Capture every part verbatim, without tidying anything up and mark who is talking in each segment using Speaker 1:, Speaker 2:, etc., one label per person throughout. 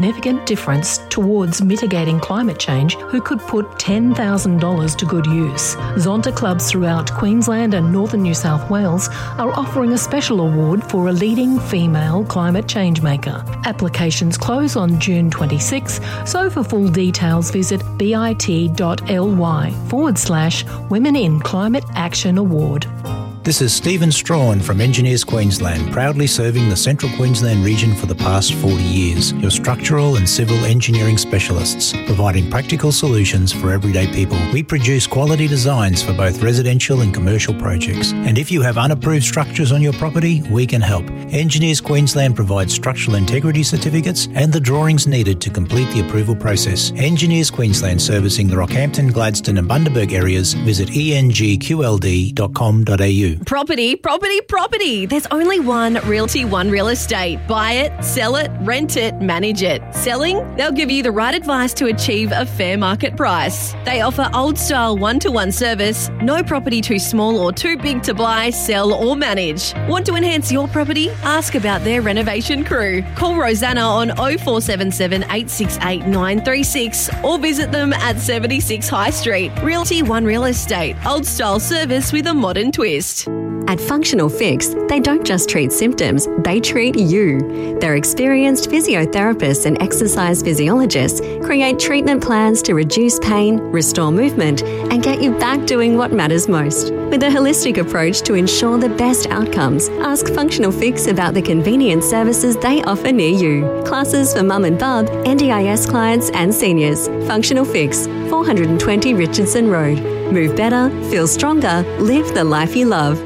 Speaker 1: significant difference towards mitigating climate change who could put ten thousand dollars to good use. Zonta clubs throughout Queensland and northern New South Wales are offering a special award for a leading female climate change maker. Applications close on June twenty-sixth, so for full details visit bit.ly forward slash Women in Climate Action Award.
Speaker 2: This is Stephen Strawn from Engineers Queensland, proudly serving the Central Queensland region for the past forty years. Your structural and civil engineering specialists, providing practical solutions for everyday people. We produce quality designs for both residential and commercial projects. And if you have unapproved structures on your property, we can help. Engineers Queensland provides structural integrity certificates and the drawings needed to complete the approval process. Engineers Queensland, servicing the Rockhampton, Gladstone and Bundaberg areas. Visit e n g q l d dot com dot a u.
Speaker 3: Property, property, property. There's only one Realty One Real Estate. Buy it, sell it, rent it, manage it. Selling? They'll give you the right advice to achieve a fair market price. They offer old-style one-to-one service, no property too small or too big to buy, sell or manage. Want to enhance your property? Ask about their renovation crew. Call Rosanna on oh four seven seven, eight six eight, nine three six or visit them at seventy-six High Street. Realty One Real Estate. Old-style service with a modern twist.
Speaker 4: At Functional Fix, they don't just treat symptoms, they treat you. Their experienced physiotherapists and exercise physiologists create treatment plans to reduce pain, restore movement, and get you back doing what matters most. With a holistic approach to ensure the best outcomes, ask Functional Fix about the convenient services they offer near you. Classes for mum and bub, N D I S clients and seniors. Functional Fix, four twenty Richardson Road. Move better, feel stronger, live the life you love.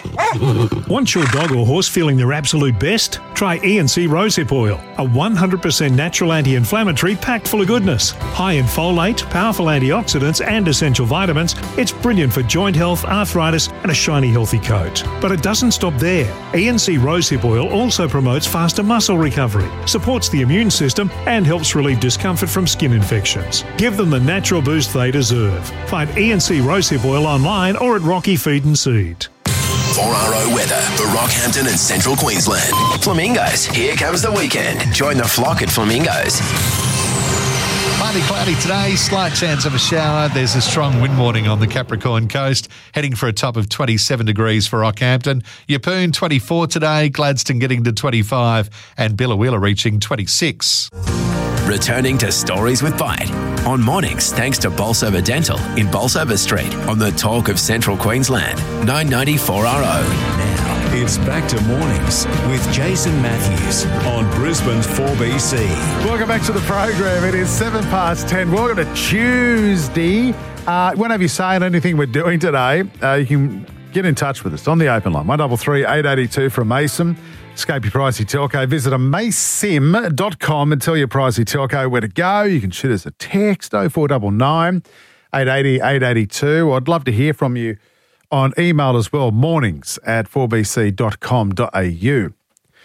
Speaker 5: Want your dog or horse feeling their absolute best? Try E and C Rosehip Oil, a one hundred percent natural anti-inflammatory packed full of goodness. High in folate, powerful antioxidants and essential vitamins, it's brilliant for joint health, arthritis and a shiny healthy coat. But it doesn't stop there. E and C Rosehip Oil also promotes faster muscle recovery, supports the immune system and helps relieve discomfort from skin infections. Give them the natural boost they deserve. Find E and C Rosehip Oil online or at Rocky Feed and Seed.
Speaker 6: four R O weather for Rockhampton and Central Queensland. Flamingos, here comes the weekend. Join the flock at Flamingos.
Speaker 7: Partly cloudy today, slight chance of a shower. There's a strong wind warning on the Capricorn coast, heading for a top of twenty-seven degrees for Rockhampton. Yeppoon twenty-four today, Gladstone getting to twenty-five and Billawheeler reaching twenty-six.
Speaker 6: Returning to Stories with Bite on mornings, thanks to Bolsover Dental in Bolsover Street on the Talk of Central Queensland, nine ninety four R O.
Speaker 8: Now it's back to mornings with Jason Matthews on Brisbane's four B C.
Speaker 9: Welcome back to the program. It is seven past ten. Welcome to Tuesday. Uh, whenever you say anything we're doing today, uh, you can get in touch with us on the open line, one three three, eight eight two from Mason. Escape your pricey telco. Visit amasim dot com and tell your pricey telco where to go. You can shoot us a text, oh four nine nine, eight eight oh, eight eight two. I'd love to hear from you on email as well, mornings at four b c dot com dot a u.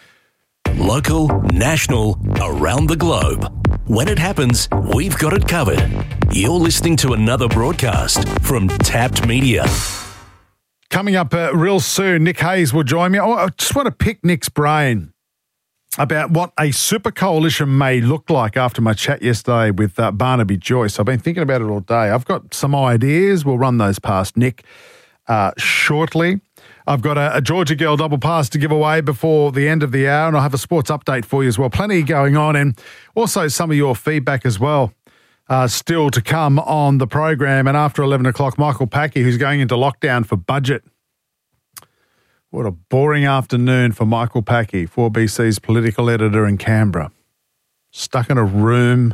Speaker 8: Local, national, around the globe. When it happens, we've got it covered. You're listening to another broadcast from Tapped Media.
Speaker 9: Coming up uh, real soon, Nick Hayes will join me. Oh, I just want to pick Nick's brain about what a super coalition may look like after my chat yesterday with uh, Barnaby Joyce. I've been thinking about it all day. I've got some ideas. We'll run those past Nick uh, shortly. I've got a, a Georgia Girl double pass to give away before the end of the hour, and I'll have a sports update for you as well. Plenty going on, and also some of your feedback as well. Uh, still to come on the program. And after eleven o'clock, Michael Packy, who's going into lockdown for budget. What a boring afternoon for Michael Packy, four B C's political editor in Canberra. Stuck in a room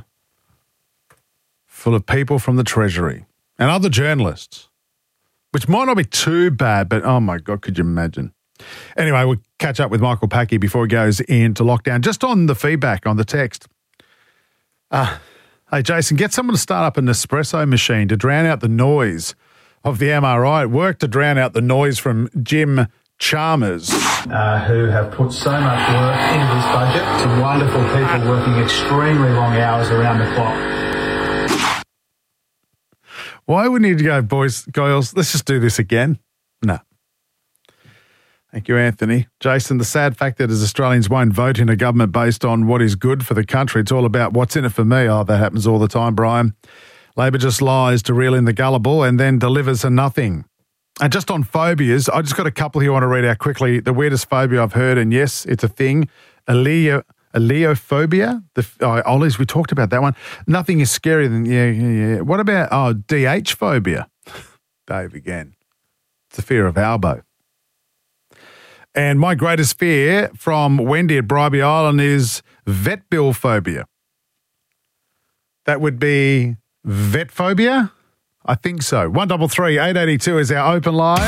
Speaker 9: full of people from the Treasury and other journalists, which might not be too bad, but oh my God, could you imagine? Anyway, we'll catch up with Michael Packy before he goes into lockdown. Just on the feedback on the text. Uh, Hey, Jason, get someone to start up an espresso machine to drown out the noise of the M R I. It worked to drown out the noise from Jim Chalmers.
Speaker 10: Uh, who have put so much work into this budget. Some wonderful people working extremely long hours around the clock.
Speaker 9: Why would we need to go, boys, girls, let's just do this again? No. Thank you, Anthony. Jason, the sad fact that as Australians won't vote in a government based on what is good for the country, it's all about what's in it for me. Oh, that happens all the time, Brian. Labor just lies to reel in the gullible and then delivers a nothing. And just on phobias, I just got a couple here I want to read out quickly. The weirdest phobia I've heard, and yes, it's a thing, Aleo, aleophobia. The, oh, Ollie's, we talked about that one. Nothing is scarier than, yeah, yeah, yeah. What about, oh, D H phobia? Dave again. It's the fear of elbow. And my greatest fear from Wendy at Bribie Island is vet bill phobia. That would be vet phobia? I think so. one double three eight eight two is our open line.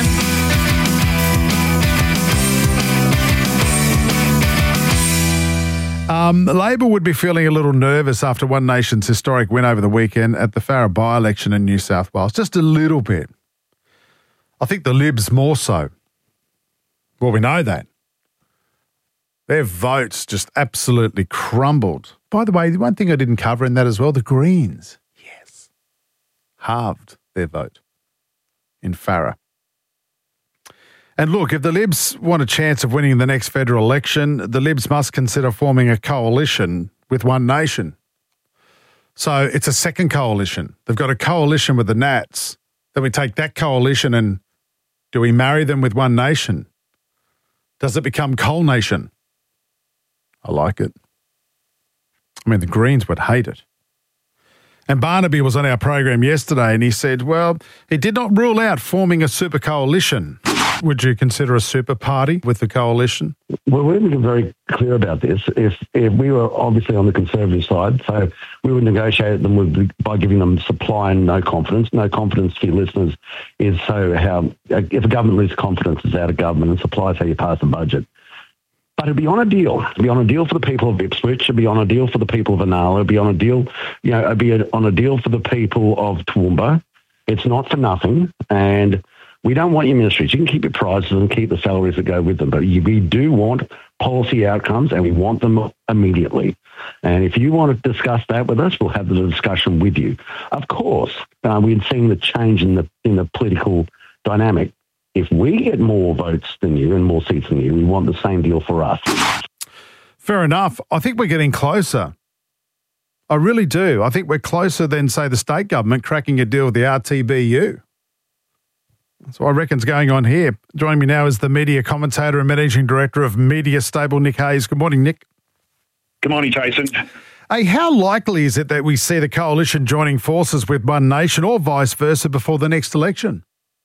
Speaker 9: Um, Labor would be feeling a little nervous after One Nation's historic win over the weekend at the Farrer by-election in New South Wales. Just a little bit. I think the Libs more so. Well, we know that. Their votes just absolutely crumbled. By the way, the one thing I didn't cover in that as well, the Greens. Yes. Halved their vote in Farrer. And look, if the Libs want a chance of winning the next federal election, the Libs must consider forming a coalition with One Nation. So it's a second coalition. They've got a coalition with the Nats. Then we take that coalition and do we marry them with One Nation? Does it become Coal Nation? I like it. I mean, the Greens would hate it. And Barnaby was on our program yesterday and he said, well, he did not rule out forming a super coalition. Would you consider a super party with the coalition?
Speaker 11: Well, we're being very clear about this. If if we were obviously on the Conservative side, so we would negotiate them with, by giving them supply and no confidence. No confidence for your listeners is so how, if a government loses confidence, it's out of government, and supply is how you pass the budget. But it'd be on a deal. It'd be on a deal for the people of Ipswich. It'd be on a deal for the people of Inala. It'd be on a deal, you know, it'd be on a deal for the people of Toowoomba. It's not for nothing. And we don't want your ministries. You can keep your prizes and keep the salaries that go with them, but we do want policy outcomes and we want them immediately. And if you want to discuss that with us, we'll have the discussion with you. Of course, uh, we've seen the change in the in the political dynamic. If we get more votes than you and more seats than you, we want the same deal for us.
Speaker 9: Fair enough. I think we're getting closer. I really do. I think we're closer than, say, the state government cracking a deal with the R T B U. That's what I reckon's going on here. Joining me now is the media commentator and managing director of Media Stable, Nick Hayes. Good morning, Nick.
Speaker 12: Good morning, Jason.
Speaker 9: Hey, how likely is it that we see the coalition joining forces with One Nation or vice versa before the next election?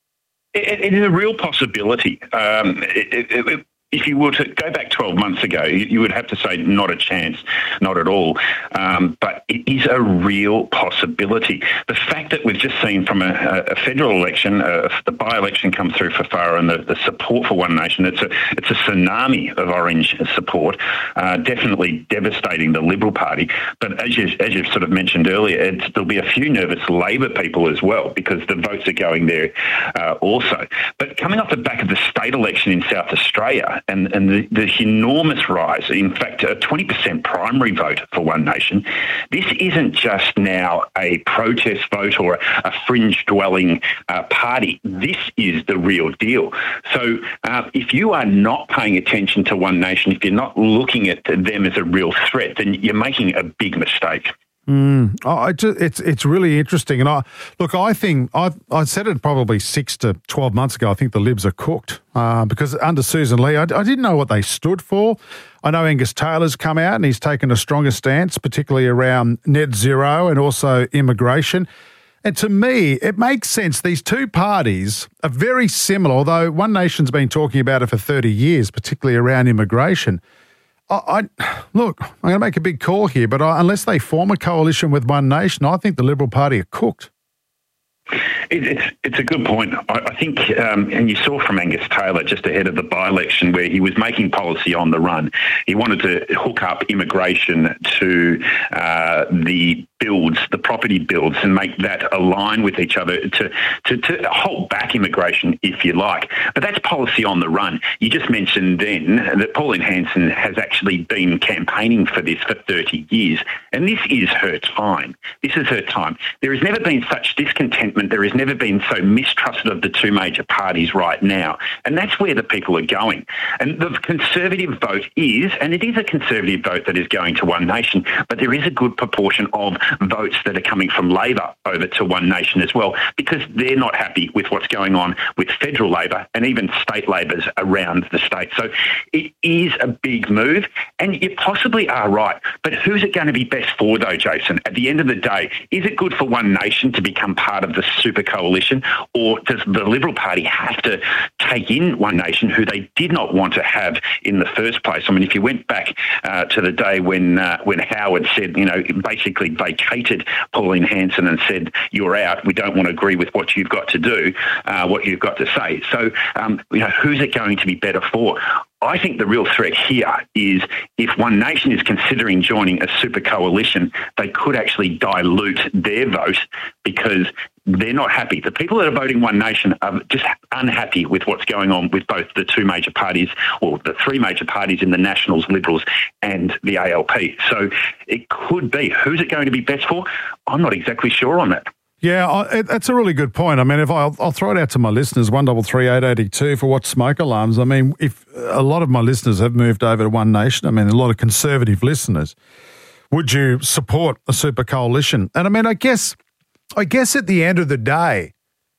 Speaker 12: It, it is a real possibility. Um, it, it, it, if you were to go back twelve months ago, you, you would have to say not a chance, not at all. Um, but it is a real possibility. The fact that we've just seen from a, a federal election, uh, the by-election come through for Farrer and the, the support for One Nation, it's a it's a tsunami of Orange support, uh, definitely devastating the Liberal Party. But as you as you've sort of mentioned earlier, it's, there'll be a few nervous Labor people as well because the votes are going there uh, also. But coming off the back of the state election in South Australia, and, and the, the enormous rise, in fact, a twenty percent primary vote for One Nation, this isn't just now a protest vote or a, a fringe-dwelling uh, party. This is the real deal. So uh, if you are not paying attention to One Nation, if you're not looking at them as a real threat, then you're making a big mistake.
Speaker 9: Mm, I just, it's it's really interesting, and I look. I think I I said it probably six to twelve months ago. I think the Libs are cooked uh, because under Susan Lee, I, I didn't know what they stood for. I know Angus Taylor's come out and he's taken a stronger stance, particularly around net zero and also immigration. And to me, it makes sense. These two parties are very similar, although One Nation's been talking about it for thirty years, particularly around immigration. I, I look, I'm going to make a big call here, but I, unless they form a coalition with One Nation, I think the Liberal Party are cooked.
Speaker 12: It, it's it's a good point. I, I think, um, and you saw from Angus Taylor just ahead of the by-election where he was making policy on the run. He wanted to hook up immigration to uh, the builds, the property builds, and make that align with each other to, to, to hold back immigration, if you like. But that's policy on the run. You just mentioned then that Pauline Hanson has actually been campaigning for this for thirty years, and this is her time. This is her time. There has never been such discontentment. There has never been so mistrusted of the two major parties right now, and that's where the people are going. And the Conservative vote is, and it is a Conservative vote that is going to One Nation, but there is a good proportion of votes that are coming from Labor over to One Nation as well, because they're not happy with what's going on with federal Labor and even state Labors around the state. So it is a big move, and you possibly are right. But who's it going to be best for, though, Jason? At the end of the day, is it good for One Nation to become part of the super coalition, or does the Liberal Party have to take in One Nation, who they did not want to have in the first place? I mean, if you went back uh, to the day when uh, when Howard said, you know, basically vacated Pauline Hanson and said, you're out, we don't want to agree with what you've got to do, uh, what you've got to say. So, um, you know, who's it going to be better for? I think the real threat here is if One Nation is considering joining a super coalition, they could actually dilute their vote because they're not happy. The people that are voting One Nation are just unhappy with what's going on with both the two major parties, or the three major parties in the Nationals, Liberals and the A L P. So it could be. Who's it going to be best for? I'm not exactly sure on that.
Speaker 9: Yeah, I, that's a really good point. I mean, if I'll, I'll throw it out to my listeners, one double three eight eighty two for what smoke alarms. I mean, if a lot of my listeners have moved over to One Nation, I mean, a lot of Conservative listeners, would you support a super coalition? And I mean, I guess, I guess at the end of the day,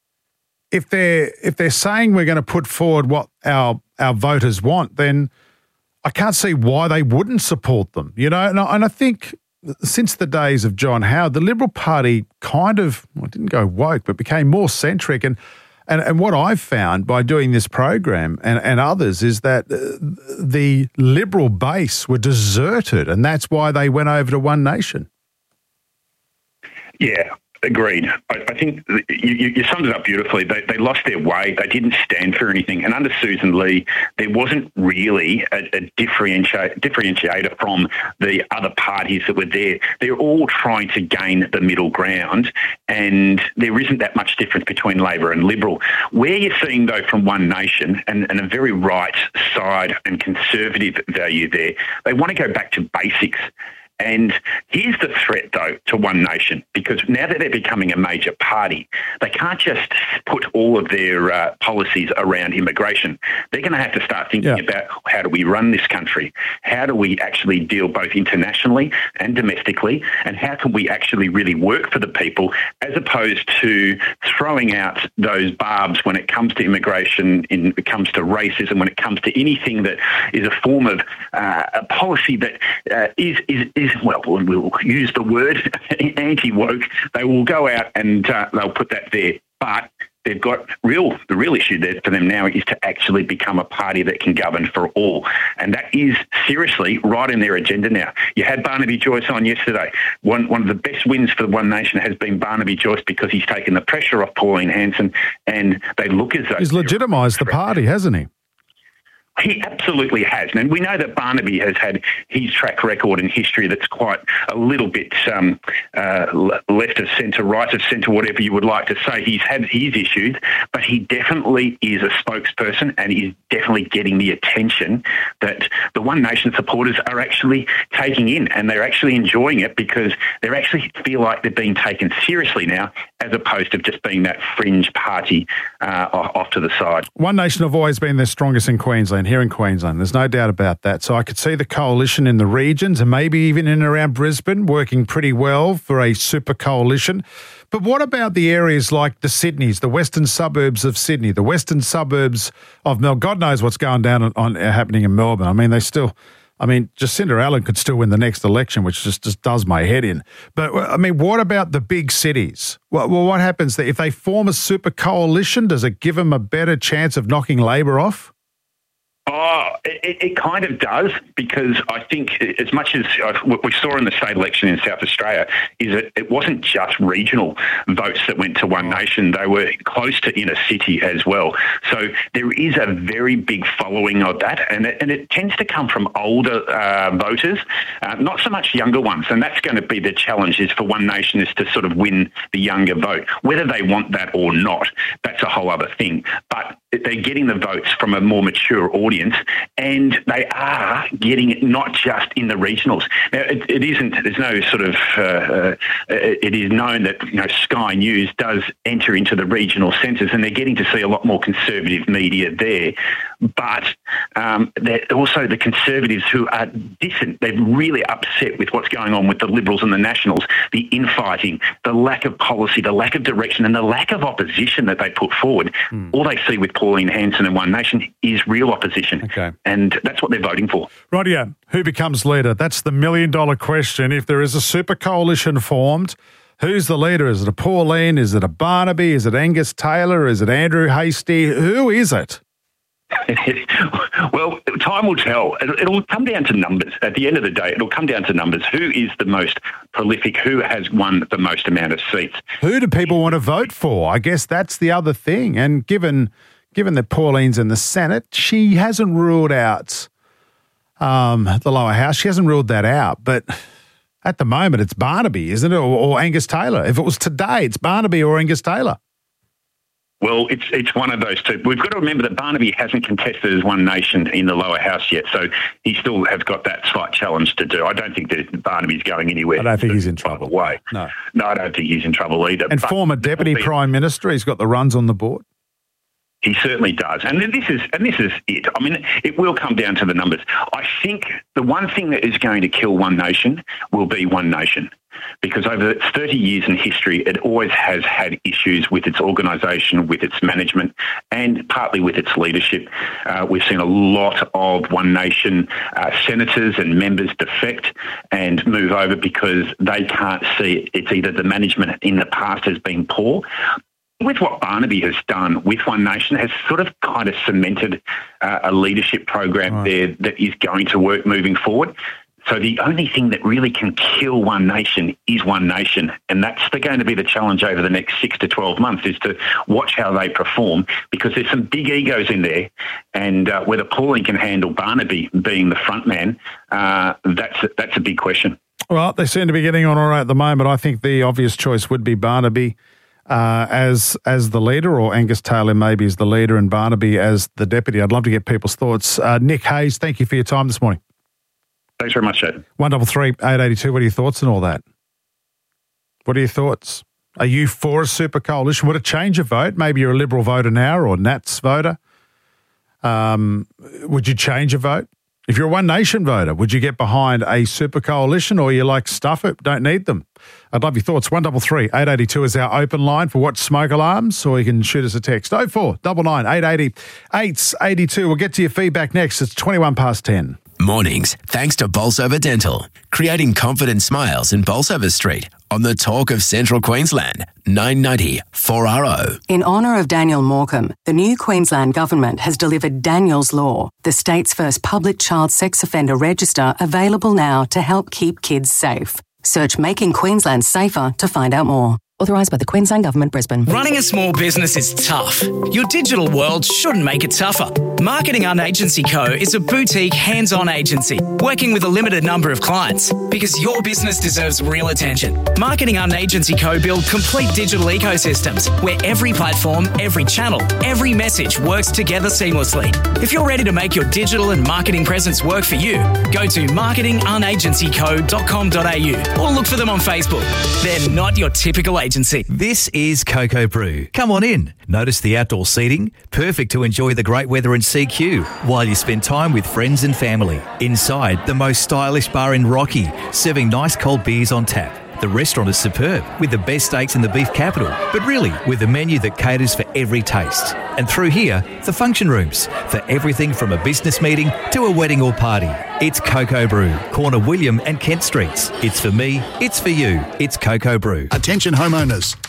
Speaker 9: if they're if they're saying we're going to put forward what our our voters want, then I can't see why they wouldn't support them. You know, and I, and I think. Since the days of John Howard, the Liberal Party kind of, well, didn't go woke, but became more centric. And and, and what I've found by doing this program and, and others is that the Liberal base were deserted, and that's why they went over to One Nation.
Speaker 12: Yeah. Agreed. I, I think you, you summed it up beautifully. They, they lost their way. They didn't stand for anything. And under Susan Lee, there wasn't really a, a differentiate, differentiator from the other parties that were there. They're all trying to gain the middle ground, and there isn't that much difference between Labor and Liberal. Where you're seeing, though, from One Nation and, and a very right side and conservative value there, they want to go back to basics. And here's the threat, though, to One Nation, because now that they're becoming a major party, they can't just put all of their uh, policies around immigration. They're going to have to start thinking yeah. about how do we run this country? How do we actually deal both internationally and domestically? And how can we actually really work for the people, as opposed to throwing out those barbs when it comes to immigration, in, when it comes to racism, when it comes to anything that is a form of uh, a policy that uh, is, is, is well, we'll use the word anti-woke. They will go out and uh, they'll put that there. But they've got real, the real issue there for them now is to actually become a party that can govern for all. And that is seriously right in their agenda now. You had Barnaby Joyce on yesterday. One one of the best wins for One Nation has been Barnaby Joyce, because he's taken the pressure off Pauline Hanson, and they look as though...
Speaker 9: He's legitimised the party, hasn't he?
Speaker 12: He absolutely has. And we know that Barnaby has had his track record in history that's quite a little bit um, uh, left of centre, right of centre, whatever you would like to say. He's had his issues, but he definitely is a spokesperson, and he's definitely getting the attention that the One Nation supporters are actually taking in, and they're actually enjoying it because they actually feel like they're being taken seriously now, as opposed to just being that fringe party uh, off to the side.
Speaker 9: One Nation have always been the strongest in Queensland, here in Queensland. There's no doubt about that. So I could see the coalition in the regions, and maybe even in and around Brisbane, working pretty well for a super coalition. But what about the areas like the Sydneys, the western suburbs of Sydney, the western suburbs of Melbourne? God knows what's going down on, on uh, happening in Melbourne. I mean, they still... I mean, Jacinda Allen could still win the next election, which just, just does my head in. But, I mean, what about the big cities? Well, well, what happens there? If they form a super coalition, does it give them a better chance of knocking Labor off?
Speaker 12: Oh, it, it kind of does, because I think as much as uh, what we saw in the state election in South Australia is that it wasn't just regional votes that went to One Nation. They were close to inner city as well. So there is a very big following of that, and it, and it tends to come from older uh, voters, uh, not so much younger ones. And that's going to be the challenge, is for One Nation is to sort of win the younger vote. Whether they want that or not, that's a whole other thing. But they're getting the votes from a more mature audience, and they are getting it not just in the regionals. Now, it, it isn't, there's no sort of, uh, uh, it is known that, you know, Sky News does enter into the regional centres, and they're getting to see a lot more conservative media there. But um, they're also the Conservatives who are distant. They're really upset with what's going on with the Liberals and the Nationals, the infighting, the lack of policy, the lack of direction, and the lack of opposition that they put forward. Mm. All they see with Pauline Hanson and One Nation is real opposition.
Speaker 9: Okay.
Speaker 12: And that's what they're voting for.
Speaker 9: Rightio. Who becomes leader? That's the million-dollar question. If there is a super coalition formed, who's the leader? Is it a Pauline? Is it a Barnaby? Is it Angus Taylor? Is it Andrew Hastie? Who is it?
Speaker 12: Well, time will tell. It'll come down to numbers. At the end of the day, it'll come down to numbers. Who is the most prolific? Who has won the most amount of seats?
Speaker 9: Who do people want to vote for? I guess that's the other thing. And given given that Pauline's in the Senate, she hasn't ruled out um, the lower house. She hasn't ruled that out. But at the moment, it's Barnaby, isn't it? Or, or Angus Taylor. If it was today, it's Barnaby or Angus Taylor.
Speaker 12: Well, it's it's one of those two. We've got to remember that Barnaby hasn't contested as One Nation in the lower house yet, so he still has got that slight challenge to do. I don't think that Barnaby's going anywhere.
Speaker 9: I don't think he's in trouble.
Speaker 12: Way.
Speaker 9: No.
Speaker 12: No, I don't think he's in trouble either.
Speaker 9: And
Speaker 12: but
Speaker 9: former Deputy be, Prime Minister, he's got the runs on the board.
Speaker 12: He certainly does. And this is and this is it. I mean, it will come down to the numbers. I think the one thing that is going to kill One Nation will be One Nation, because over its thirty years in history, it always has had issues with its organisation, with its management, and partly with its leadership. Uh, we've seen a lot of One Nation uh, senators and members defect and move over because they can't see it's either the management in the past has been poor. With what Barnaby has done with One Nation, has sort of kind of cemented uh, a leadership program right. there that is going to work moving forward. So the only thing that really can kill One Nation is One Nation, and that's the, going to be the challenge over the next six to twelve months, is to watch how they perform, because there's some big egos in there, and uh, whether Pauline can handle Barnaby being the front man, uh, that's, that's a big question.
Speaker 9: Well, they seem to be getting on all right at the moment. I think the obvious choice would be Barnaby Uh, as as the leader, or Angus Taylor maybe as the leader and Barnaby as the deputy. I'd love to get people's thoughts. Uh, Nick Hayes, thank you for your time this morning.
Speaker 12: Thanks very much, Shad.
Speaker 9: one double three eight eighty two. What are your thoughts on all that? What are your thoughts? Are you for a super coalition? Would it change your vote? Maybe you're a Liberal voter now, or Nats voter. Um, would you change your vote? If you're a One Nation voter, would you get behind a super coalition, or you like, stuff it, don't need them? I'd love your thoughts. one double three eight eighty two is our open line for Watch Smoke Alarms, or you can shoot us a text. oh four nine nine eight eight zero eight eight two. We'll get to your feedback next. It's twenty-one past ten.
Speaker 6: Mornings, thanks to Bolsover Dental, creating confident smiles in Bolsover Street on the Talk of Central Queensland, nine ninety four R O.
Speaker 13: In honour of Daniel Morecambe, the new Queensland Government has delivered Daniel's Law, the state's first public child sex offender register, available now to help keep kids safe. Search Making Queensland Safer to find out more. Authorised by the Queensland Government, Brisbane.
Speaker 14: Running a small business is tough. Your digital world shouldn't make it tougher. Marketing Un Agency Co is a boutique, hands-on agency working with a limited number of clients, because your business deserves real attention. Marketing Un Agency Co build complete digital ecosystems where every platform, every channel, every message works together seamlessly. If you're ready to make your digital and marketing presence work for you, go to marketing un agency co dot com dot a u or look for them on Facebook. They're not your typical agency.
Speaker 15: This is Cocoa Brew. Come on in. Notice the outdoor seating, perfect to enjoy the great weather in C Q while you spend time with friends and family. Inside, the most stylish bar in Rocky, serving nice cold beers on tap. The restaurant is superb, with the best steaks in the beef capital, but really with a menu that caters for every taste. And through here, the function rooms, for everything from a business meeting to a wedding or party. It's Cocoa Brew, corner William and Kent Streets. It's for me, it's for you, it's Cocoa Brew.
Speaker 16: Attention homeowners,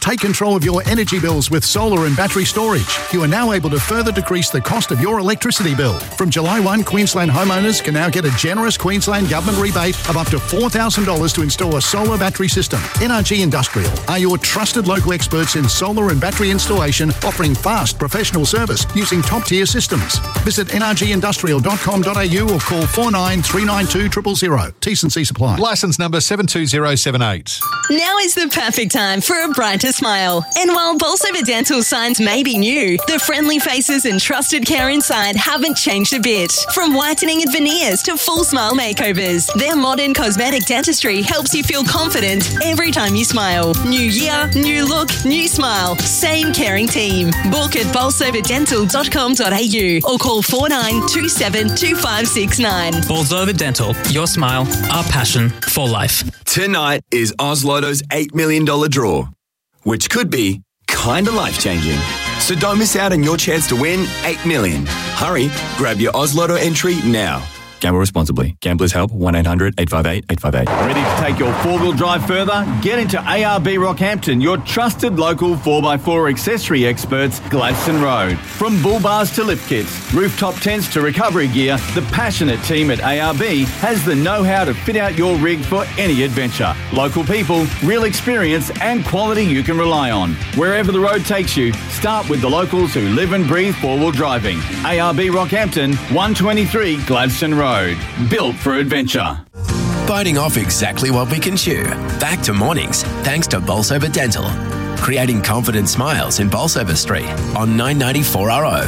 Speaker 16: Take control of your energy bills with solar and battery storage. You are now able to further decrease the cost of your electricity bill. From July first, Queensland homeowners can now get a generous Queensland Government rebate of up to four thousand dollars to install a solar battery system. N R G Industrial are your trusted local experts in solar and battery installation, offering fast professional service using top-tier systems. Visit n r g industrial dot com dot a u or call four nine three nine two zero zero zero. T's and C's apply.
Speaker 7: Licence number seven two zero seven eight.
Speaker 17: Now is the perfect time for a brighter smile. And while Bolsover Dental signs may be new, the friendly faces and trusted care inside haven't changed a bit. From whitening and veneers to full smile makeovers, their modern cosmetic dentistry helps you feel confident every time you smile. New year, new look, new smile. Same caring team. Book at bolsover dental dot com dot a u or call four nine two seven two five six nine.
Speaker 18: Bolsover Dental. Your smile, our passion for life.
Speaker 19: Tonight is Oz Lotto's eight million dollars draw, which could be kinda life-changing. So don't miss out on your chance to win eight million dollars. Hurry, grab your Oz Lotto entry now. Gamble responsibly. Gamblers help one eight hundred eight five eight eight five eight.
Speaker 20: Ready to take your four-wheel drive further? Get into A R B Rockhampton, your trusted local four by four accessory experts, Gladstone Road. From bull bars to lift kits, rooftop tents to recovery gear, the passionate team at A R B has the know-how to fit out your rig for any adventure. Local people, real experience and quality you can rely on. Wherever the road takes you, start with the locals who live and breathe four-wheel driving. A R B Rockhampton, one twenty-three Gladstone Road. Built for adventure.
Speaker 6: Biting off exactly what we can chew. Back to mornings, thanks to Bolsover Dental. Creating confident smiles in Bolsover Street on nine ninety-four R O.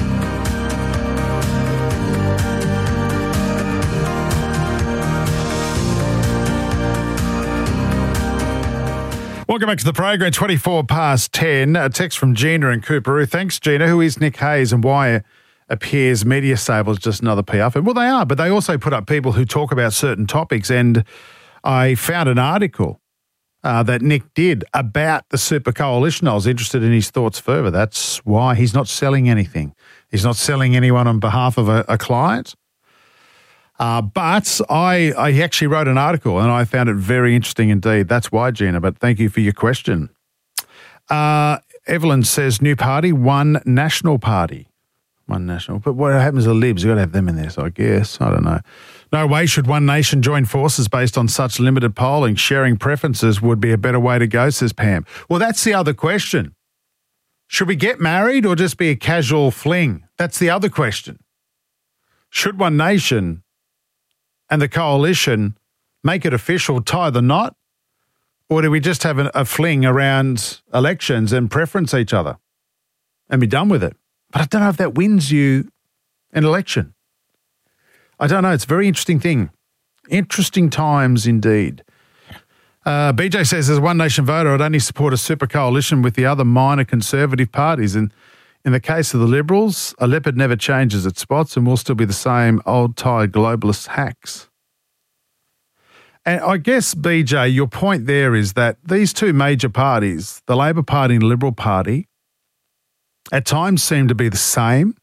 Speaker 9: Welcome back to the program, twenty-four past ten. A text from Gina and Cooperoo. Thanks, Gina. Who is Nick Hayes and why appears Media Stable is just another P R firm? Well, they are, but they also put up people who talk about certain topics. And I found an article uh, that Nick did about the Super Coalition. I was interested in his thoughts further. That's why he's not selling anything. He's not selling anyone on behalf of a, a client. Uh, but I, I actually wrote an article and I found it very interesting indeed. That's why, Gina, but thank you for your question. Uh, Evelyn says, new party, one national party. One national. But what happens to the Libs? You've got to have them in there, so I guess. I don't know. No way should one nation join forces based on such limited polling. Sharing preferences would be a better way to go, says Pam. Well, that's the other question. Should we get married or just be a casual fling? That's the other question. Should one nation and the coalition make it official, tie the knot? Or do we just have a, a fling around elections and preference each other and be done with it? But I don't know if that wins you an election. I don't know. It's a very interesting thing. Interesting times indeed. Uh, B J says, as a One Nation voter, I'd only support a super coalition with the other minor conservative parties. And in the case of the Liberals, a leopard never changes its spots and will still be the same old tired globalist hacks. And I guess, B J, your point there is that these two major parties, the Labor Party and the Liberal Party, at times seem to be the same.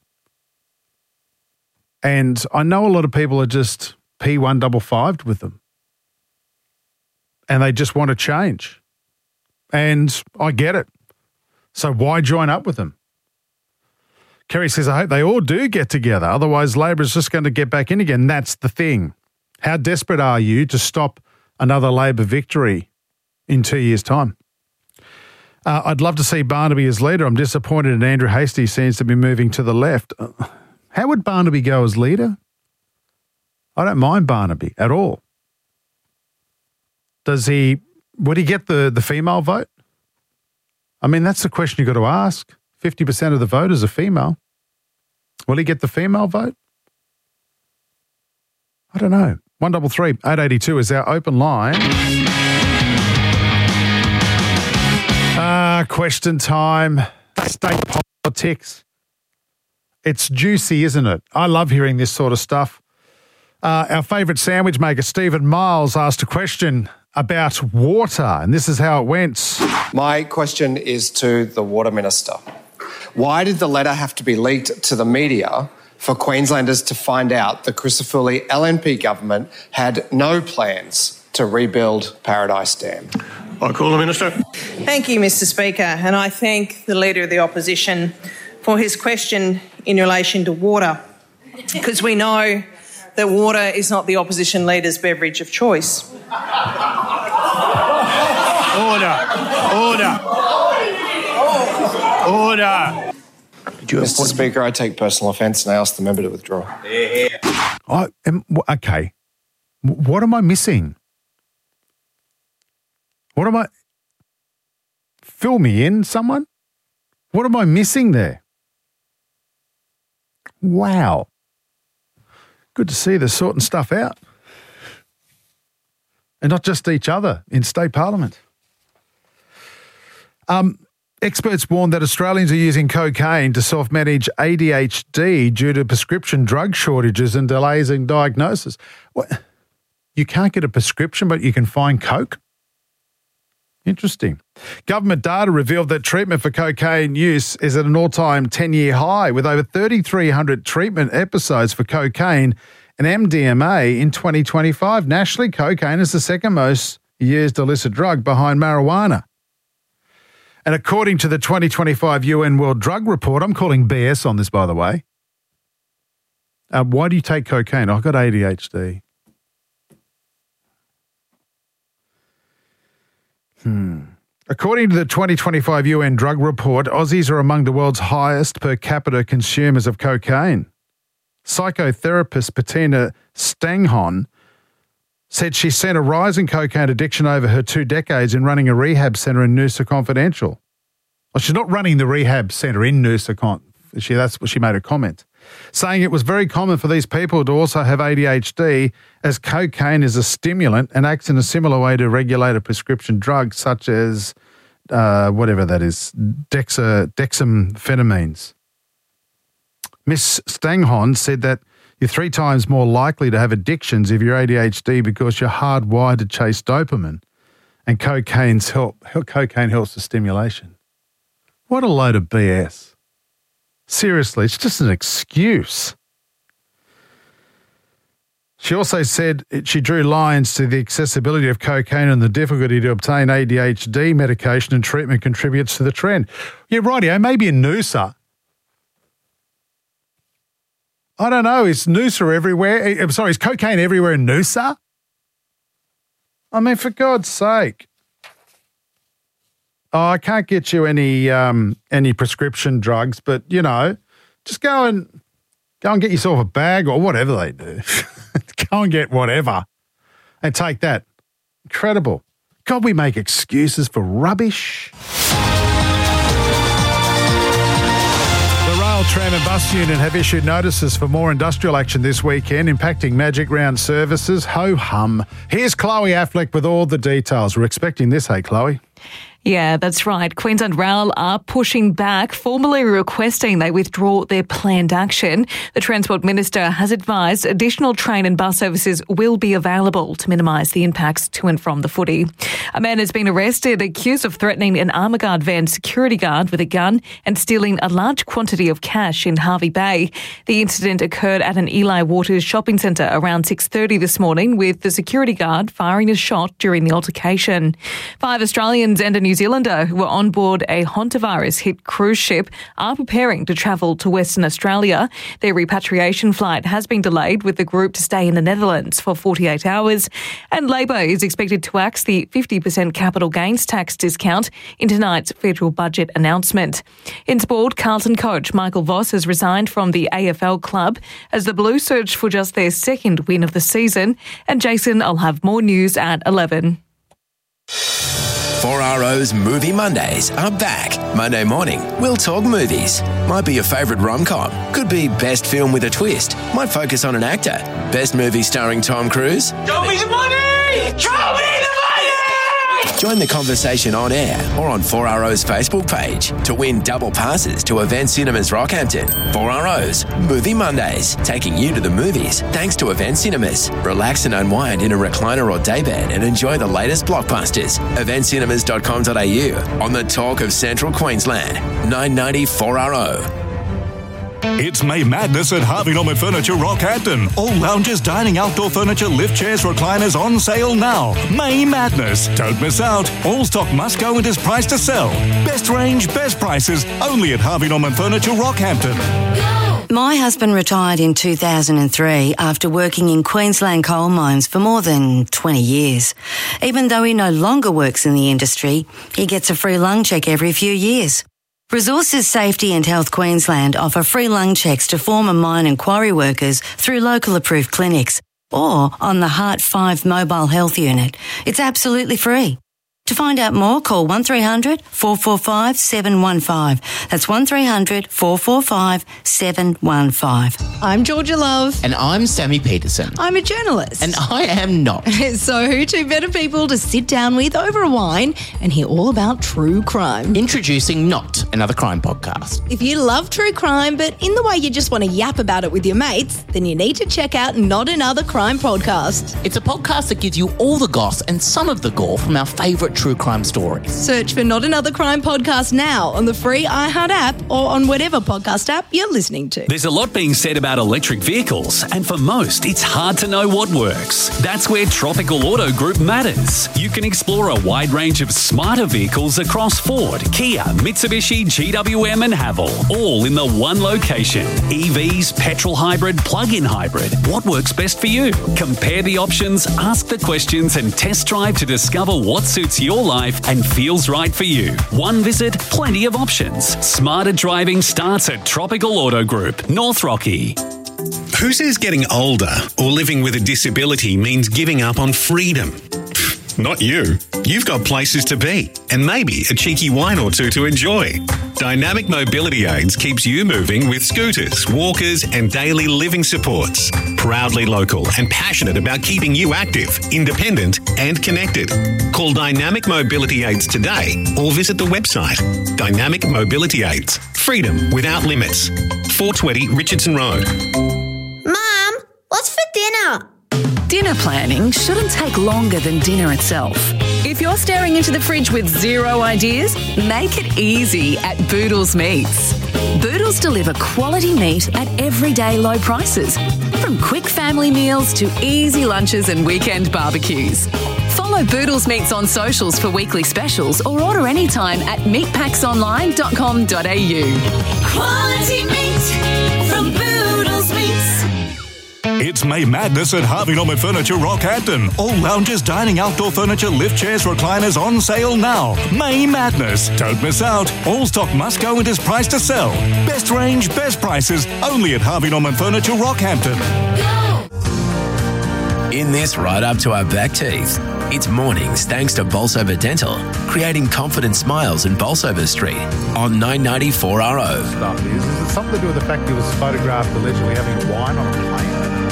Speaker 9: And I know a lot of people are just P one fifty-fived with them. And they just want to change. And I get it. So why join up with them? Kerry says, I hope they all do get together. Otherwise, Labor is just going to get back in again. That's the thing. How desperate are you to stop another Labor victory in two years' time? Uh, I'd love to see Barnaby as leader. I'm disappointed that Andrew Hastie seems to be moving to the left. Uh, how would Barnaby go as leader? I don't mind Barnaby at all. Does he, would he get the, the female vote? I mean, that's the question you've got to ask. fifty percent of the voters are female. Will he get the female vote? I don't know. one double three eight eight two is our open line. Ah, uh, question time. State politics. It's juicy, isn't it? I love hearing this sort of stuff. Uh, our favourite sandwich maker, Stephen Miles, asked a question about water, and this is how it went.
Speaker 21: My question is to the Water Minister. Why did the letter have to be leaked to the media for Queenslanders to find out the Crisafulli L N P government had no plans to rebuild Paradise Dam?
Speaker 1: I call the Minister.
Speaker 22: Thank you, Mister Speaker, and I thank the Leader of the Opposition for his question in relation to water, because we know that water is not the Opposition Leader's beverage of choice.
Speaker 1: Order. Order. Order.
Speaker 21: Mister Speaker, I take personal offence and I ask the member to withdraw.
Speaker 9: I am, okay. What am I missing? What am I... Fill me in, someone? What am I missing there? Wow. Good to see they're sorting stuff out. And not just each other in state parliament. Um, experts warn that Australians are using cocaine to self-manage A D H D due to prescription drug shortages and delays in diagnosis. What? You can't get a prescription, but you can find coke? Interesting. Government data revealed that treatment for cocaine use is at an all-time ten-year high, with over three thousand three hundred treatment episodes for cocaine and M D M A in twenty twenty-five. Nationally, cocaine is the second most used illicit drug behind marijuana. And according to the twenty twenty-five U N World Drug Report, I'm calling B S on this, by the way. Uh, why do you take cocaine? I've got A D H D. Hmm. According to the twenty twenty-five U N Drug Report, Aussies are among the world's highest per capita consumers of cocaine. Psychotherapist Bettina Stanghon said she's seen a rise in cocaine addiction over her two decades in running a rehab centre in Noosa Confidential. Well, she's not running the rehab centre in Noosa Con. She, that's what she made a comment, saying it was very common for these people to also have A D H D, as cocaine is a stimulant and acts in a similar way to regulated prescription drugs such as uh, whatever that is, dexa, dexamphetamines. Miss Stanghon said that you're three times more likely to have addictions if you're A D H D because you're hardwired to chase dopamine, and cocaine's help, cocaine helps with stimulation. What a load of B S. Seriously, it's just an excuse. She also said it, she drew lines to the accessibility of cocaine and the difficulty to obtain A D H D medication and treatment contributes to the trend. Yeah, rightio, maybe in Noosa. I don't know, is Noosa everywhere? I'm sorry, is cocaine everywhere in Noosa? I mean, for God's sake. Oh, I can't get you any um, any prescription drugs, but, you know, just go and go and get yourself a bag or whatever they do. Go and get whatever and take that. Incredible. God, we make excuses for rubbish. The Rail, Tram and Bus Union have issued notices for more industrial action this weekend, impacting Magic Round services. Ho-hum. Here's Chloe Affleck with all the details. We're expecting this, hey, Chloe?
Speaker 23: Yeah, that's right. Queensland Rail are pushing back, formally requesting they withdraw their planned action. The Transport Minister has advised additional train and bus services will be available to minimise the impacts to and from the footy. A man has been arrested accused of threatening an Armourguard van security guard with a gun and stealing a large quantity of cash in Hervey Bay. The incident occurred at an Eli Waters shopping centre around six thirty this morning, with the security guard firing a shot during the altercation. Five Australians and a New Zealander who were on board a hantavirus-hit cruise ship are preparing to travel to Western Australia. Their repatriation flight has been delayed, with the group to stay in the Netherlands for forty-eight hours. And Labor is expected to axe the fifty percent capital gains tax discount in tonight's federal budget announcement. In sport, Carlton coach Michael Voss has resigned from the A F L club as the Blues search for just their second win of the season. And Jason, I'll have more news at eleven.
Speaker 6: four R O's Movie Mondays are back. Monday morning, we'll talk movies. Might be your favourite rom-com. Could be best film with a twist. Might focus on an actor. Best movie starring Tom Cruise.
Speaker 24: Show me the money! Show me the money!
Speaker 6: Join the conversation on air or on four R O's Facebook page to win double passes to Event Cinemas Rockhampton. four R O's Movie Mondays, taking you to the movies thanks to Event Cinemas. Relax and unwind in a recliner or daybed and enjoy the latest blockbusters. event cinemas dot com dot a u on the talk of Central Queensland. nine ninety four R O.
Speaker 2: It's May Madness at Harvey Norman Furniture Rockhampton. All lounges, dining, outdoor furniture, lift chairs, recliners on sale now. May Madness. Don't miss out. All stock must go and is priced to sell. Best range, best prices, only at Harvey Norman Furniture Rockhampton.
Speaker 3: My husband retired in two thousand three after working in Queensland coal mines for more than twenty years. Even though he no longer works in the industry, he gets a free lung check every few years. Resources Safety and Health Queensland offer free lung checks to former mine and quarry workers through local approved clinics or on the Heart five mobile health unit. It's absolutely free. To find out more, call one three hundred four four five seven one five. That's one three hundred four four five seven one five.
Speaker 4: I'm Georgia Love.
Speaker 5: And I'm Sammy Peterson.
Speaker 4: I'm a journalist.
Speaker 5: And I am not.
Speaker 4: So who two better people to sit down with over a wine and hear all about true crime?
Speaker 5: Introducing Not Another Crime Podcast.
Speaker 4: If you love true crime, but in the way you just want to yap about it with your mates, then you need to check out Not Another Crime Podcast.
Speaker 5: It's a podcast that gives you all the goss and some of the gore from our favourite true crime stories.
Speaker 4: Search for Not Another Crime Podcast now on the free iHeart app or on whatever podcast app you're listening to.
Speaker 25: There's a lot being said about electric vehicles, and for most, it's hard to know what works. That's where Tropical Auto Group matters. You can explore a wide range of smarter vehicles across Ford, Kia, Mitsubishi, G W M and Haval, all in the one location. E Vs, petrol hybrid, plug-in hybrid. What works best for you? Compare the options, ask the questions and test drive to discover what suits your life and feels right for you. One visit, plenty of options. Smarter driving starts at Tropical Auto Group, North Rocky.
Speaker 26: Who says getting older or living with a disability means giving up on freedom? Not you. You've got places to be and maybe a cheeky wine or two to enjoy. Dynamic Mobility Aids keeps you moving with scooters, walkers and daily living supports. Proudly local and passionate about keeping you active, independent and connected. Call Dynamic Mobility Aids today or visit the website Dynamic Mobility Aids. Freedom without limits. four twenty Richardson Road.
Speaker 27: Mum, what's for dinner?
Speaker 28: Dinner planning shouldn't take longer than dinner itself. If you're staring into the fridge with zero ideas, make it easy at Boodles Meats. Boodles deliver quality meat at everyday low prices, from quick family meals to easy lunches and weekend barbecues. Follow Boodles Meats on socials for weekly specials or order anytime at meat packs online dot com dot a u.
Speaker 24: Quality meat from Boodles Meats.
Speaker 2: It's May Madness at Harvey Norman Furniture Rockhampton. All lounges, dining, outdoor furniture, lift chairs, recliners on sale now. May Madness. Don't miss out. All stock must go and is priced to sell. Best range, best prices, only at Harvey Norman Furniture Rockhampton.
Speaker 6: In this right up to our back teeth. It's mornings thanks to Bolsover Dental, creating confident smiles in Bolsover Street on nine ninety-four R O.
Speaker 9: Stuff is, is it something to do with the fact he was photographed allegedly having wine on a plane?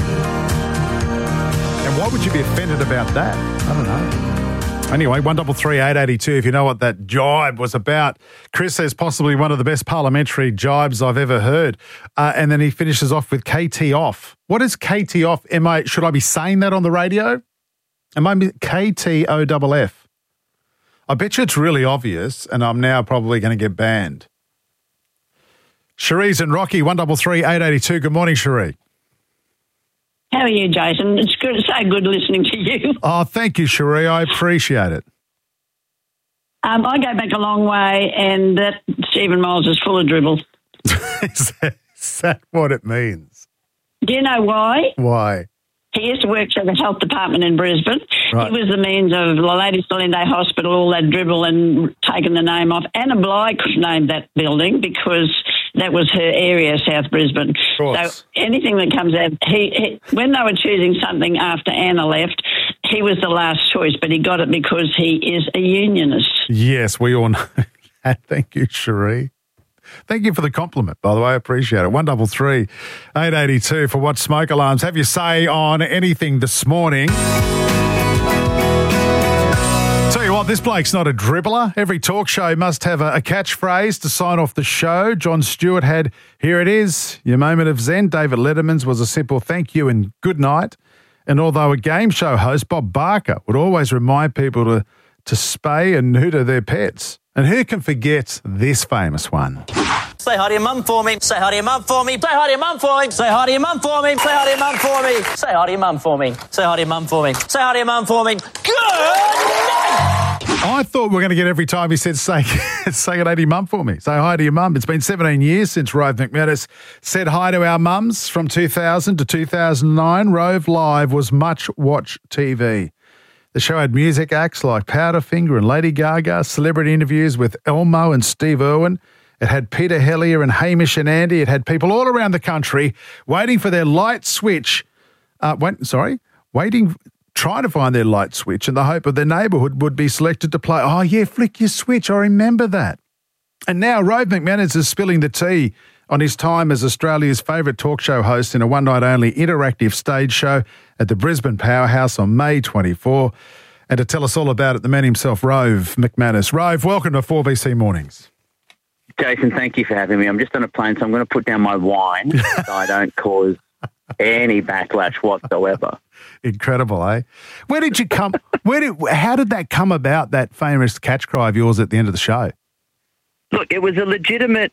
Speaker 9: And why would you be offended about that? I don't know. Anyway, one double three eight eighty two. If you know what that jibe was about, Chris says possibly one of the best parliamentary jibes I've ever heard, uh, and then he finishes off with K T off. What is K T off? Am I should I be saying that on the radio? Am I K T O F F? I bet you it's really obvious, and I'm now probably going to get banned. Cherie's and Rocky, one double three eight eighty two. Good morning, Cherie.
Speaker 29: How are you, Jason? It's good, so good listening to you.
Speaker 9: Oh, thank you, Cherie. I appreciate it.
Speaker 29: Um, I go back a long way, and that Stephen Miles is full of dribble.
Speaker 9: is, that, is that what it means?
Speaker 29: Do you know why?
Speaker 9: Why?
Speaker 29: He used to work for the health department in Brisbane.
Speaker 9: Right.
Speaker 29: He was the means of the Lady Stalinde Hospital, all that dribble, and taking the name off. Anna Bligh named that building because that was her area, South Brisbane. So anything that comes out, he, he when they were choosing something after Anna left, he was the last choice, but he got it because he is a unionist.
Speaker 9: Yes, we all know that. Thank you, Cherie. Thank you for the compliment, by the way. I appreciate it. one double three eight eighty two for what smoke alarms. Have your say on anything this morning. Tell you what, this bloke's not a dribbler. Every talk show must have a, a catchphrase to sign off the show. Jon Stewart had, here it is, your moment of zen. David Letterman's was a simple thank you and good night. And although a game show host, Bob Barker, would always remind people to, to spay and neuter their pets. And who can forget this famous one?
Speaker 7: Say hi to your mum for me. Say hi to your mum for me. Say hi to your mum for me. Say hi to your mum for me. Say hi to your mum for me. Say hi to your mum for me. Say hi to your mum for me. Say hi to your mum for me. Good.
Speaker 9: I thought we were going to get every time he said, say, say it to your mum for me. Say hi to your mum. It's been seventeen years since Rove McManus said hi to our mums. From two thousand to two thousand nine, Rove Live was much watch T V. The show had music acts like Powderfinger and Lady Gaga, celebrity interviews with Elmo and Steve Irwin. It had Peter Hellier and Hamish and Andy. It had people all around the country waiting for their light switch. Uh, wait, sorry, waiting, trying to find their light switch in the hope of their neighbourhood would be selected to play. Oh, yeah, flick your switch. I remember that. And now Rove McManus is spilling the tea on his time as Australia's favourite talk show host in a one-night-only interactive stage show at the Brisbane Powerhouse on May twenty-fourth. And to tell us all about it, the man himself, Rove McManus. Rove, welcome to four B C Mornings.
Speaker 8: Jason, thank you for having me. I'm just on a plane, so I'm going to put down my wine so I don't cause any backlash whatsoever.
Speaker 9: Incredible, eh? Where did you come? Where did? How did that come about? That famous catch cry of yours at the end of the show.
Speaker 8: Look, it was a legitimate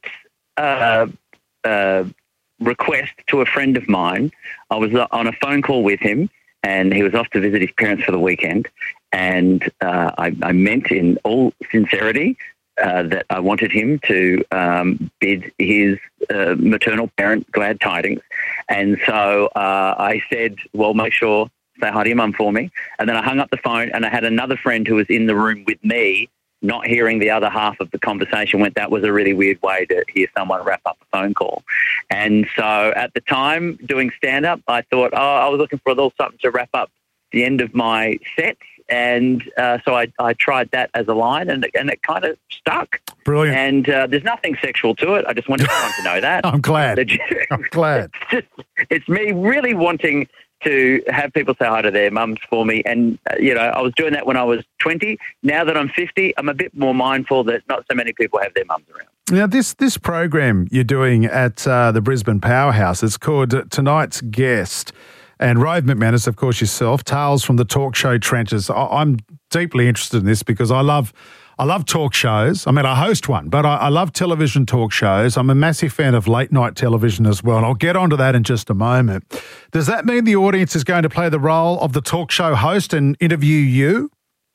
Speaker 8: uh, uh, request to a friend of mine. I was on a phone call with him, and he was off to visit his parents for the weekend. And uh, I, I meant in all sincerity uh, that I wanted him to um, bid his uh, maternal parent glad tidings. And so uh, I said, well, make sure, say hi to your mum for me. And then I hung up the phone, and I had another friend who was in the room with me, not hearing the other half of the conversation, went, that was a really weird way to hear someone wrap up a phone call. And so at the time, doing stand-up, I thought, oh, I was looking for a little something to wrap up the end of my set. And uh, so I, I tried that as a line, and, and it kind of stuck.
Speaker 9: Brilliant.
Speaker 8: And uh, there's nothing sexual to it. I just wanted everyone to know that.
Speaker 9: I'm glad. I'm glad.
Speaker 8: It's, just, it's me really wanting to have people say hi to their mums for me. And, uh, you know, I was doing that when I was twenty. Now that I'm fifty, I'm a bit more mindful that not so many people have their mums around.
Speaker 9: Now, this this program you're doing at uh, the Brisbane Powerhouse, it's called Tonight's Guest. And Rove McManus, of course, yourself, Tales from the Talk Show Trenches. I- I'm deeply interested in this because I love I love talk shows. I mean, I host one, but I, I love television talk shows. I'm a massive fan of late night television as well, and I'll get onto that in just a moment. Does that mean the audience is going to play the role of the talk show host and interview you?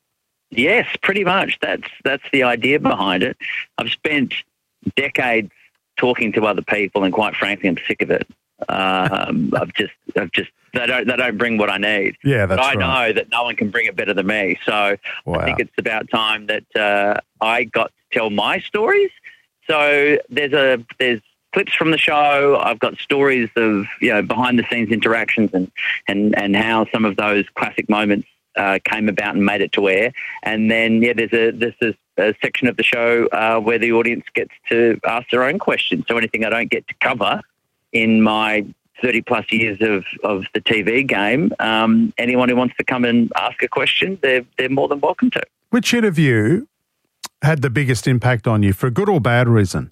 Speaker 8: Yes, pretty much. That's that's the idea behind it. I've spent decades talking to other people, and quite frankly, I'm sick of it. Um, I've just, I've just, they don't, they don't bring what I need.
Speaker 9: Yeah, that's
Speaker 8: but I
Speaker 9: right.
Speaker 8: know that no one can bring it better than me. So
Speaker 9: Wow.
Speaker 8: I think it's about time that uh, I got to tell my stories. So there's a, there's clips from the show. I've got stories of, you know, behind the scenes interactions and, and, and how some of those classic moments uh, came about and made it to air. And then, yeah, there's a, there's a, a section of the show uh, where the audience gets to ask their own questions. So anything I don't get to cover in my thirty plus years of, of the T V game, um, anyone who wants to come and ask a question, they're, they're more than welcome to.
Speaker 9: Which interview had the biggest impact on you, for a good or bad reason?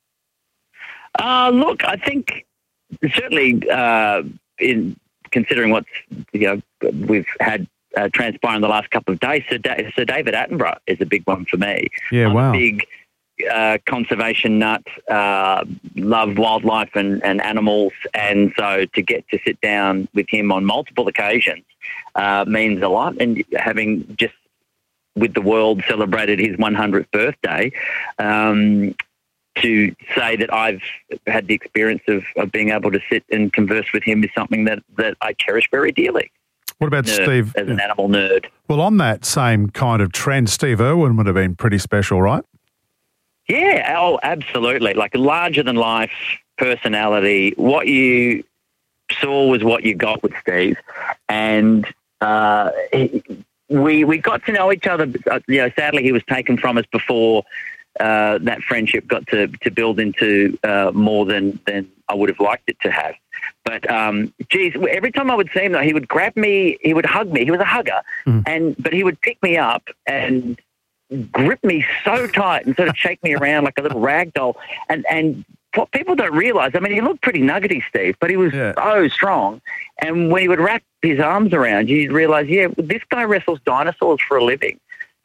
Speaker 8: Uh, look, I think certainly uh, in considering what's, you know, we've had uh, transpire in the last couple of days, Sir, da- Sir David Attenborough is a big one for me.
Speaker 9: Yeah,
Speaker 8: I'm
Speaker 9: wow.
Speaker 8: a big uh, conservation nut, uh, love wildlife and, and animals, and so to get to sit down with him on multiple occasions uh, means a lot. And having just with the world celebrated his one hundredth birthday, um, to say that I've had the experience of, of being able to sit and converse with him is something that, that I cherish very dearly.
Speaker 9: What about
Speaker 8: Nerd,
Speaker 9: Steve?
Speaker 8: As an animal nerd.
Speaker 9: Well, on that same kind of trend, Steve Irwin would have been pretty special, right?
Speaker 8: Yeah, oh, absolutely. Like a larger-than-life personality. What you saw was what you got with Steve. And uh, he, we we got to know each other. You know, sadly, he was taken from us before uh, that friendship got to, to build into uh, more than, than I would have liked it to have. But, um, geez, every time I would see him, though, he would grab me, he would hug me. He was a hugger.
Speaker 9: Mm.
Speaker 8: and But he would pick me up and grip me so tight and sort of shake me around like a little rag doll. And, and what people don't realise, I mean, he looked pretty nuggety, Steve, but he was yeah. so strong. And when he would wrap his arms around you, you'd realise, yeah, this guy wrestles dinosaurs for a living.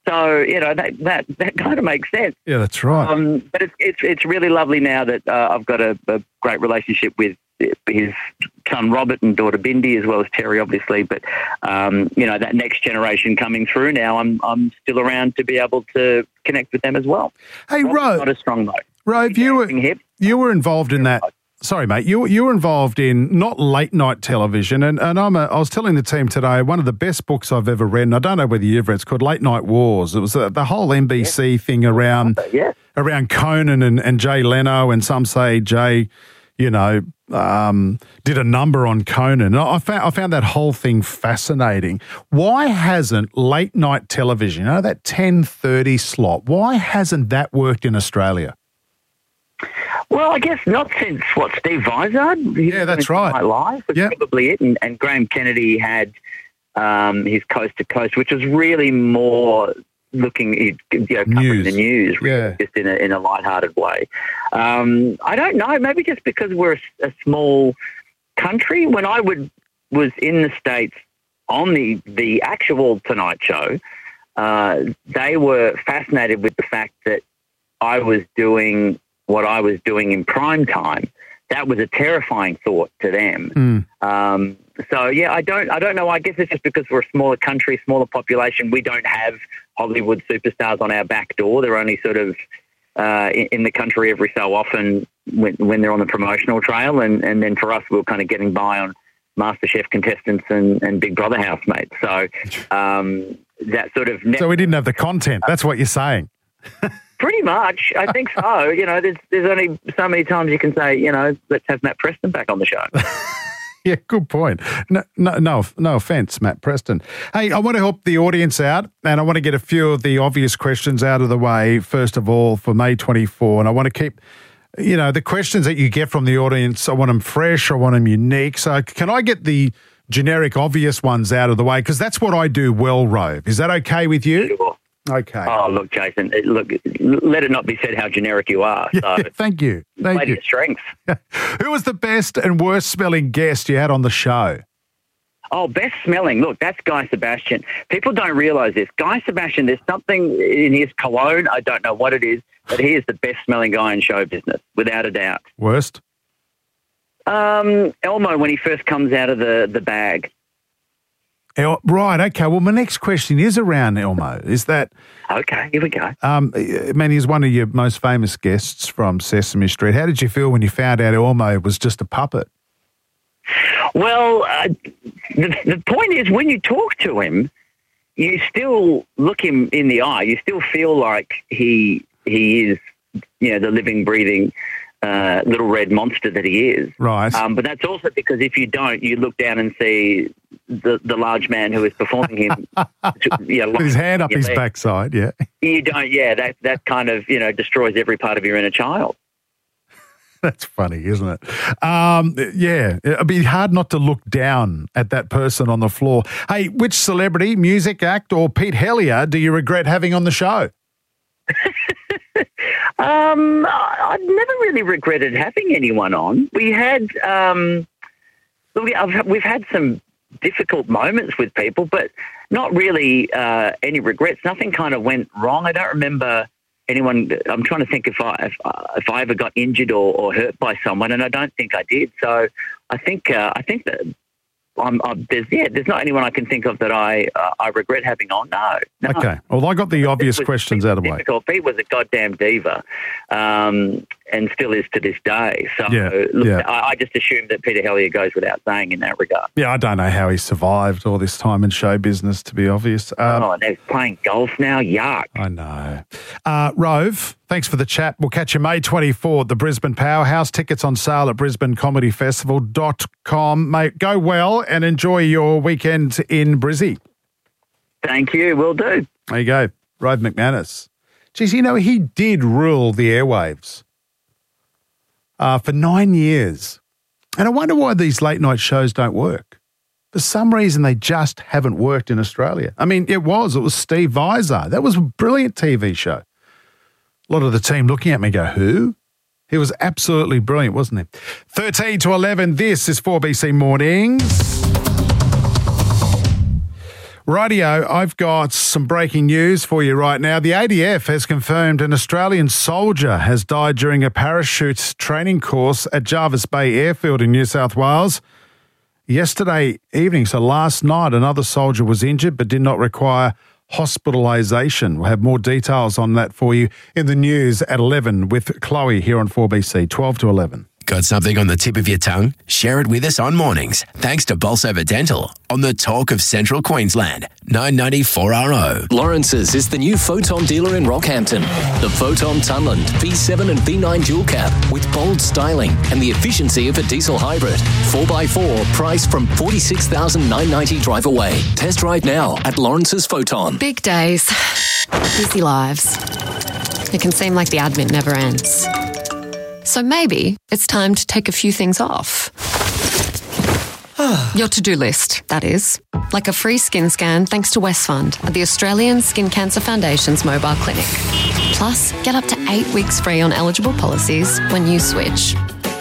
Speaker 8: So, you know, that that, that kind of makes sense.
Speaker 9: Yeah, that's right.
Speaker 8: Um, but it's, it's it's really lovely now that uh, I've got a, a great relationship with his son Robert and daughter Bindi, as well as Terry, obviously. But, um, you know, that next generation coming through now, I'm I'm still around to be able to connect with them as well.
Speaker 9: Hey,
Speaker 8: Robert's
Speaker 9: Rove.
Speaker 8: not a strong note.
Speaker 9: Rove, you were, you were involved in that. Sorry, mate. You, you were involved in not late night television. And, and I'm a, I was telling the team today, one of the best books I've ever read, and I don't know whether you've read, it's called Late Night Wars. It was uh, the whole N B C yeah. thing around,
Speaker 8: yeah.
Speaker 9: around Conan and, and Jay Leno, and some say Jay, you know, um, did a number on Conan. I found, I found that whole thing fascinating. Why hasn't late night television, you know, that ten thirty slot, why hasn't that worked in Australia?
Speaker 8: Well, I guess not since, what, Steve Vizard?
Speaker 9: Yeah, that's right.
Speaker 8: My Life was
Speaker 9: yep.
Speaker 8: probably it. And, and Graham Kennedy had um, his Coast to Coast, which was really more looking, you know, covering
Speaker 9: news.
Speaker 8: the news,
Speaker 9: yeah.
Speaker 8: just in a, in a lighthearted way. Um, I don't know, maybe just because we're a, a small country. When I would was in the States on the, the actual Tonight Show, uh, they were fascinated with the fact that I was doing what I was doing in prime time. That was a terrifying thought to them.
Speaker 9: Mm.
Speaker 8: Um, so yeah, I don't, I don't know. I guess it's just because we're a smaller country, smaller population. We don't have Hollywood superstars on our back door. They're only sort of uh, in, in the country every so often when, when they're on the promotional trail, and, and then for us, we're kind of getting by on MasterChef contestants and, and Big Brother housemates. So um, that sort of
Speaker 9: so we didn't have the content. That's what you're saying.
Speaker 8: Pretty much, I think so. You know, there's there's only so many times you can say, you know, let's have Matt Preston back on the show.
Speaker 9: Yeah, good point. No, no, no, no offense, Matt Preston. Hey, I want to help the audience out, and I want to get a few of the obvious questions out of the way, first of all, for May twenty-fourth. And I want to keep, you know, the questions that you get from the audience, I want them fresh, I want them unique. So can I get the generic, obvious ones out of the way? Because that's what I do well, Rove. Is that okay with you?
Speaker 8: Sure.
Speaker 9: Okay.
Speaker 8: Oh, look, Jason, look, let it not be said how generic you are. So
Speaker 9: yeah, thank you. Thank
Speaker 8: play to
Speaker 9: you.
Speaker 8: your strengths.
Speaker 9: Who was the best and worst smelling guest you had on the show?
Speaker 8: Oh, best smelling. Look, that's Guy Sebastian. People don't realise this. Guy Sebastian, there's something in his cologne, I don't know what it is, but he is the best smelling guy in show business, without a doubt.
Speaker 9: Worst?
Speaker 8: Um, Elmo, when he first comes out of the, the bag.
Speaker 9: El- right, okay. Well, my next question is around Elmo. Is that...
Speaker 8: Okay, here we go.
Speaker 9: Um, I mean, he's one of your most famous guests from Sesame Street. How did you feel when you found out Elmo was just a puppet?
Speaker 8: Well, uh, the, the point is, when you talk to him, you still look him in the eye. You still feel like he he is, you know, the living, breathing uh, little red monster that he is.
Speaker 9: Right.
Speaker 8: Um, but that's also because if you don't, you look down and see the the large man who is performing him, yeah,
Speaker 9: with his hand up his
Speaker 8: leg.
Speaker 9: backside. Yeah.
Speaker 8: You don't. Yeah, that that kind of you know destroys every part of your inner child.
Speaker 9: That's funny, isn't it? Um, yeah, it'd be hard not to look down at that person on the floor. Hey, which celebrity, music act, or Pete Hellier do you regret having on the show?
Speaker 8: um, I've never really regretted having anyone on. We had, um, look, I've, we've had some difficult moments with people, but not really uh, any regrets. Nothing kind of went wrong. I don't remember anyone. I'm trying to think if I if, uh, if I ever got injured or, or hurt by someone, and I don't think I did. So I think uh, I think that I'm, I'm, there's yeah there's not anyone I can think of that I uh, I regret having on. No, no.
Speaker 9: Okay. Well, I got the obvious
Speaker 8: was,
Speaker 9: questions out of the way.
Speaker 8: Pete was a goddamn diva, um, and still is to this day. So
Speaker 9: Yeah,
Speaker 8: look,
Speaker 9: yeah.
Speaker 8: I, I just assume that Peter Hellier goes without saying in that regard.
Speaker 9: Yeah, I don't know how he survived all this time in show business, to be obvious. Um,
Speaker 8: oh, and they're playing golf now. Yuck.
Speaker 9: I know. Uh, Rove, thanks for the chat. We'll catch you May twenty-fourth, the Brisbane Powerhouse. Tickets on sale at brisbane comedy festival dot com. Mate, go well and enjoy your weekend in Brizzy.
Speaker 8: Thank you. Will do.
Speaker 9: There you go. Rove McManus. Geez, you know, he did rule the airwaves uh, for nine years. And I wonder why these late night shows don't work. For some reason, they just haven't worked in Australia. I mean, it was. It was Steve Vizard. That was a brilliant T V show. A lot of the team looking at me go, who? He was absolutely brilliant, wasn't he? thirteen to eleven, this is four B C Mornings. Rightio, I've got some breaking news for you right now. The A D F has confirmed an Australian soldier has died during a parachute training course at Jervis Bay Airfield in New South Wales. Yesterday evening, so last night, another soldier was injured but did not require hospitalisation. We'll have more details on that for you in the news at eleven with Chloe here on four B C, twelve to eleven.
Speaker 6: Got something on the tip of your tongue? Share it with us on mornings. Thanks to Bolsover Dental on the Talk of Central Queensland, nine ninety four R O.
Speaker 10: Lawrence's is the new Photon dealer in Rockhampton. The Photon Tunland V seven and V nine dual cab with bold styling and the efficiency of a diesel hybrid. four by four, price from forty-six thousand nine hundred ninety dollars drive away. Test drive now at Lawrence's Photon.
Speaker 11: Big days, busy lives. It can seem like the admin never ends. So maybe it's time to take a few things off. Your to-do list, that is. Like a free skin scan thanks to Westfund at the Australian Skin Cancer Foundation's mobile clinic. Plus, get up to eight weeks free on eligible policies when you switch.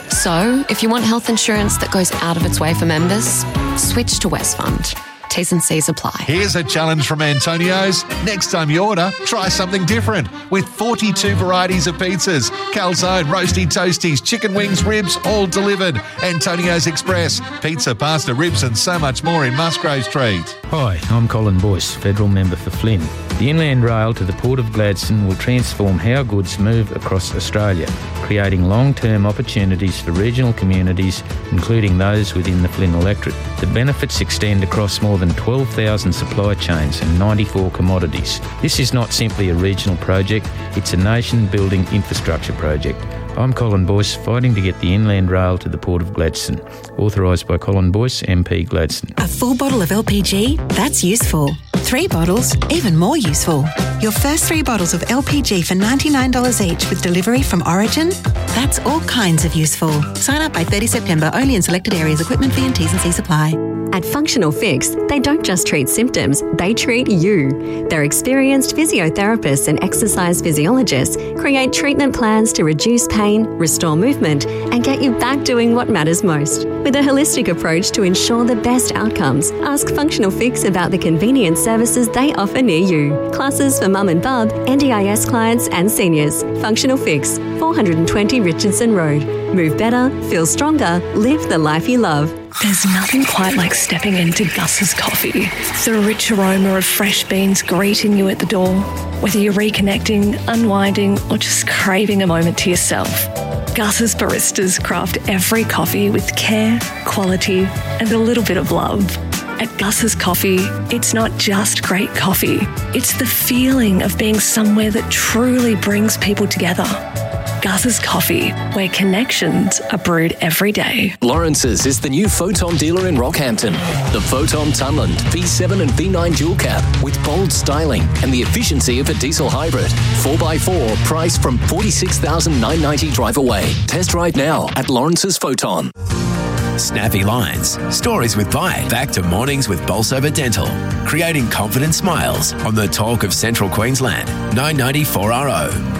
Speaker 11: So, if you want health insurance that goes out of its way for members, switch to Westfund. T's and C's apply.
Speaker 12: Here's a challenge from Antonio's. Next time you order, try something different. With forty-two varieties of pizzas, calzone, roasty toasties, chicken wings, ribs, all delivered. Antonio's Express. Pizza, pasta, ribs and so much more in Musgrave Street.
Speaker 13: Hi, I'm Colin Boyce, Federal Member for Flynn. The Inland Rail to the Port of Gladstone will transform how goods move across Australia, creating long-term opportunities for regional communities, including those within the Flynn electorate. The benefits extend across more than twelve thousand supply chains and ninety-four commodities. This is not simply a regional project, it's a nation-building infrastructure project. I'm Colin Boyce, fighting to get the Inland Rail to the Port of Gladstone. Authorised by Colin Boyce, M P Gladstone.
Speaker 14: A full bottle of L P G? That's useful. Three bottles? Even more useful. Your first three bottles of L P G for ninety-nine dollars each with delivery from Origin? That's all kinds of useful. Sign up by thirtieth September, only in selected areas. Equipment fee and T's and C's apply.
Speaker 15: At Functional Fix, they don't just treat symptoms, they treat you. Their experienced physiotherapists and exercise physiologists create treatment plans to reduce pain, restore movement, and get you back doing what matters most. With a holistic approach to ensure the best outcomes, ask Functional Fix about the convenient services they offer near you. Classes for mum and bub, N D I S clients and seniors. Functional Fix, four twenty Richardson Road. Move better, feel stronger, live the life you love.
Speaker 16: There's nothing quite like stepping into Gus's Coffee. The rich aroma of fresh beans greeting you at the door. Whether you're reconnecting, unwinding, or just craving a moment to yourself, Gus's baristas craft every coffee with care, quality, and a little bit of love. At Gus's Coffee, it's not just great coffee. It's the feeling of being somewhere that truly brings people together. Gus's Coffee, where connections are brewed every day.
Speaker 10: Lawrence's is the new Photon dealer in Rockhampton. The Photon Tunland V seven and V nine dual cab with bold styling and the efficiency of a diesel hybrid. four by four, price from forty-six thousand nine hundred ninety dollars drive away. Test drive now at Lawrence's Photon.
Speaker 6: Snappy lines. Stories with Bite. Back to mornings with Bolsover Dental. Creating confident smiles on the Talk of Central Queensland, nine ninety four R O.